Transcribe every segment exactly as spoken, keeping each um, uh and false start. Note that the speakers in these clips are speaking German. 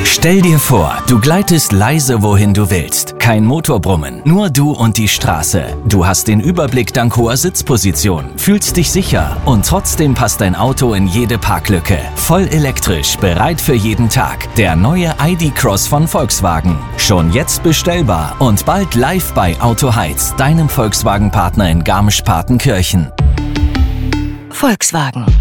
Stell dir vor, du gleitest leise, wohin du willst. Kein Motorbrummen, nur du und die Straße. Du hast den Überblick dank hoher Sitzposition, fühlst dich sicher und trotzdem passt dein Auto in jede Parklücke. Voll elektrisch, bereit für jeden Tag. Der neue I D Cross von Volkswagen. Schon jetzt bestellbar und bald live bei Auto Heiz, deinem Volkswagen-Partner in Garmisch-Partenkirchen. Volkswagen.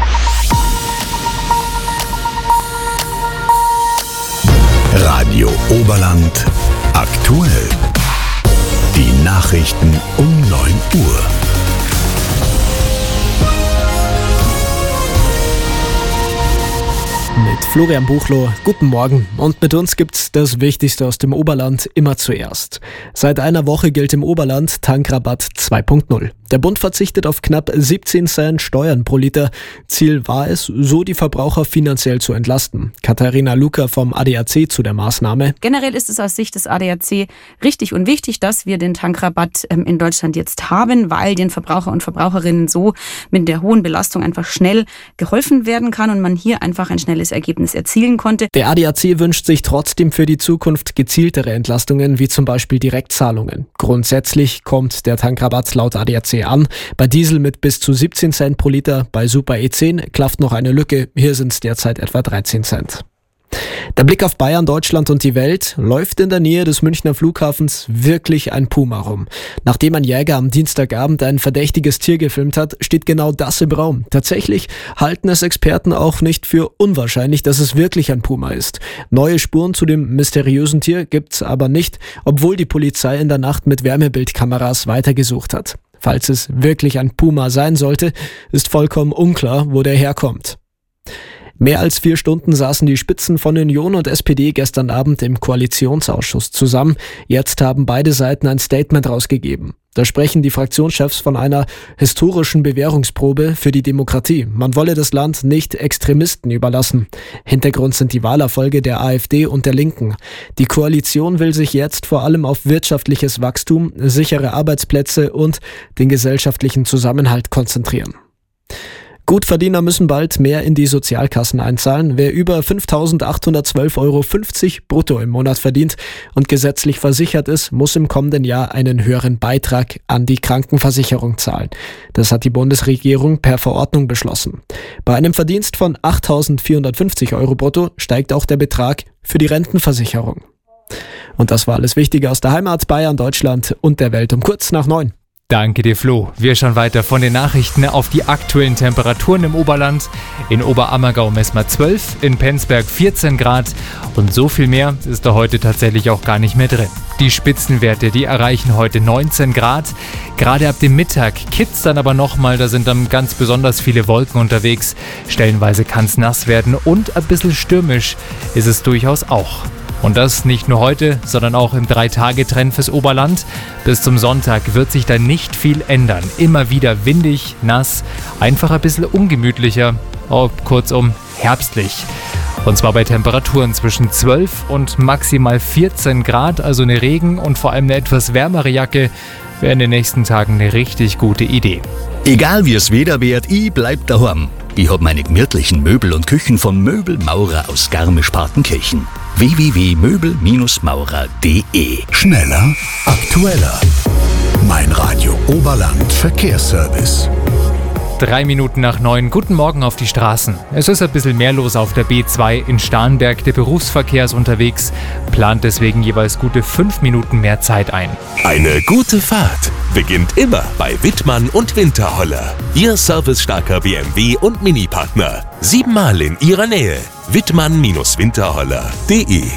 Radio Oberland aktuell. Die Nachrichten um neun Uhr. Mit Florian Buchloh, guten Morgen. Und mit uns gibt's das Wichtigste aus dem Oberland immer zuerst. Seit einer Woche gilt im Oberland Tankrabatt zwei Punkt null. Der Bund verzichtet auf knapp siebzehn Cent Steuern pro Liter. Ziel war es, so die Verbraucher finanziell zu entlasten. Katharina Luca vom A D A C zu der Maßnahme. Generell ist es aus Sicht des A D A C richtig und wichtig, dass wir den Tankrabatt in Deutschland jetzt haben, weil den Verbraucher und Verbraucherinnen so mit der hohen Belastung einfach schnell geholfen werden kann und man hier einfach ein schnelles Ergebnis erzielen konnte. Der A D A C wünscht sich trotzdem für die Zukunft gezieltere Entlastungen, wie zum Beispiel Direktzahlungen. Grundsätzlich kommt der Tankrabatt laut A D A C an. Bei Diesel mit bis zu siebzehn Cent pro Liter, bei Super E zehn klafft noch eine Lücke. Hier sind es derzeit etwa dreizehn Cent. Der Blick auf Bayern, Deutschland und die Welt: Läuft in der Nähe des Münchner Flughafens wirklich ein Puma rum? Nachdem ein Jäger am Dienstagabend ein verdächtiges Tier gefilmt hat, steht genau das im Raum. Tatsächlich halten es Experten auch nicht für unwahrscheinlich, dass es wirklich ein Puma ist. Neue Spuren zu dem mysteriösen Tier gibt's aber nicht, obwohl die Polizei in der Nacht mit Wärmebildkameras weitergesucht hat. Falls es wirklich ein Puma sein sollte, ist vollkommen unklar, wo der herkommt. Mehr als vier Stunden saßen die Spitzen von Union und S P D gestern Abend im Koalitionsausschuss zusammen. Jetzt haben beide Seiten ein Statement rausgegeben. Da sprechen die Fraktionschefs von einer historischen Bewährungsprobe für die Demokratie. Man wolle das Land nicht Extremisten überlassen. Hintergrund sind die Wahlerfolge der AfD und der Linken. Die Koalition will sich jetzt vor allem auf wirtschaftliches Wachstum, sichere Arbeitsplätze und den gesellschaftlichen Zusammenhalt konzentrieren. Gutverdiener müssen bald mehr in die Sozialkassen einzahlen. Wer über fünftausendachthundertzwölf Euro fünfzig brutto im Monat verdient und gesetzlich versichert ist, muss im kommenden Jahr einen höheren Beitrag an die Krankenversicherung zahlen. Das hat die Bundesregierung per Verordnung beschlossen. Bei einem Verdienst von achttausendvierhundertfünfzig Euro brutto steigt auch der Betrag für die Rentenversicherung. Und das war alles Wichtige aus der Heimat, Bayern, Deutschland und der Welt um kurz nach neun. Danke dir, Flo. Wir schauen weiter von den Nachrichten auf die aktuellen Temperaturen im Oberland. In Oberammergau messen wir zwölf, in Penzberg vierzehn Grad und so viel mehr ist da heute tatsächlich auch gar nicht mehr drin. Die Spitzenwerte, die erreichen heute neunzehn Grad. Gerade ab dem Mittag kitzt's dann aber nochmal, da sind dann ganz besonders viele Wolken unterwegs. Stellenweise kann es nass werden und ein bisschen stürmisch ist es durchaus auch. Und das nicht nur heute, sondern auch im Drei-Tage-Trend fürs Oberland. Bis zum Sonntag wird sich da nicht viel ändern. Immer wieder windig, nass, einfach ein bisschen ungemütlicher, oh, kurzum herbstlich. Und zwar bei Temperaturen zwischen zwölf und maximal vierzehn Grad, also eine Regen- und vor allem eine etwas wärmere Jacke wäre in den nächsten Tagen eine richtig gute Idee. Egal wie es Wetter wird, ich bleib daheim. Ich hab meine gemütlichen Möbel und Küchen vom Möbelmaurer aus Garmisch-Partenkirchen. w w w punkt möbel maurer punkt d e. Schneller, aktueller. Mein Radio Oberland Verkehrsservice. Drei Minuten nach neun. Guten Morgen auf die Straßen. Es ist ein bisschen mehr los auf der B zwei in Starnberg. Der Berufsverkehr ist unterwegs, plant deswegen jeweils gute fünf Minuten mehr Zeit ein. Eine gute Fahrt beginnt immer bei Wittmann und Winterholler. Ihr servicestarker B M W und Mini-Partner. Siebenmal in Ihrer Nähe. Wittmann Winterholler punkt d e.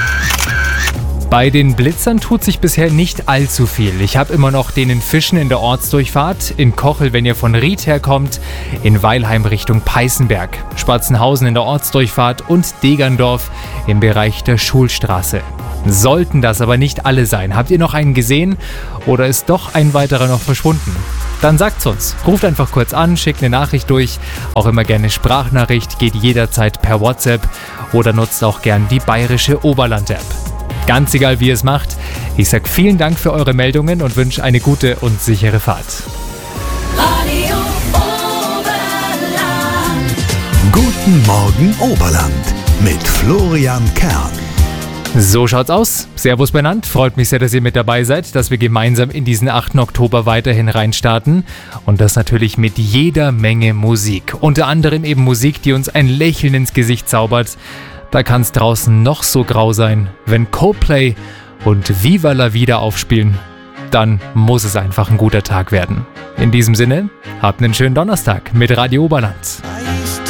Bei den Blitzern tut sich bisher nicht allzu viel. Ich habe immer noch den in Fischen in der Ortsdurchfahrt, in Kochel, wenn ihr von Ried herkommt, in Weilheim Richtung Peißenberg, Spatzenhausen in der Ortsdurchfahrt und Degerndorf im Bereich der Schulstraße. Sollten das aber nicht alle sein. Habt ihr noch einen gesehen oder ist doch ein weiterer noch verschwunden? Dann sagt's uns. Ruft einfach kurz an, schickt eine Nachricht durch. Auch immer gerne Sprachnachricht, geht jederzeit per WhatsApp oder nutzt auch gern die bayerische Oberland-App. Ganz egal, wie ihr es macht, ich sage vielen Dank für eure Meldungen und wünsche eine gute und sichere Fahrt. Radio Oberland. Guten Morgen Oberland mit Florian Kern. So schaut's aus. Servus benannt. Freut mich sehr, dass ihr mit dabei seid, dass wir gemeinsam in diesen achten Oktober weiterhin reinstarten. Und das natürlich mit jeder Menge Musik. Unter anderem eben Musik, die uns ein Lächeln ins Gesicht zaubert. Da kann's draußen noch so grau sein. Wenn Coldplay und Viva la Vida aufspielen, dann muss es einfach ein guter Tag werden. In diesem Sinne, habt einen schönen Donnerstag mit Radio Oberland.